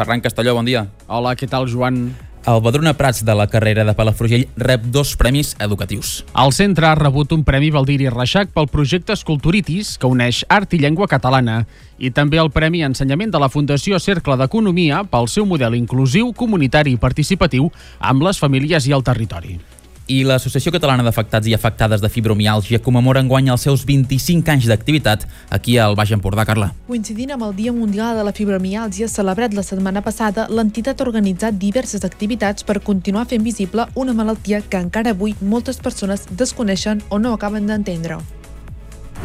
Ferran Castelló, bon dia. Hola, què tal, Joan? El Badruna Prats de la carrera de Palafrugell rep 2 premis educatius. El centre ha rebut un premi Baldiri Reixac pel projecte Esculturitis, que uneix art i llengua catalana, i també el Premi Ensenyament de la Fundació Cercle d'Economia pel seu model inclusiu, comunitari i participatiu amb les famílies i el territori. I l'Associació Catalana d'Afectats i Afectades de Fibromiàlgia commemora enguany els seus 25 anys d'activitat aquí al Baix Empordà, Carla. Coincidint amb el Dia Mundial de la Fibromiàlgia celebrat la setmana passada, l'entitat ha organitzat diverses activitats per continuar fent visible una malaltia que encara avui moltes persones desconeixen o no acaben d'entendre.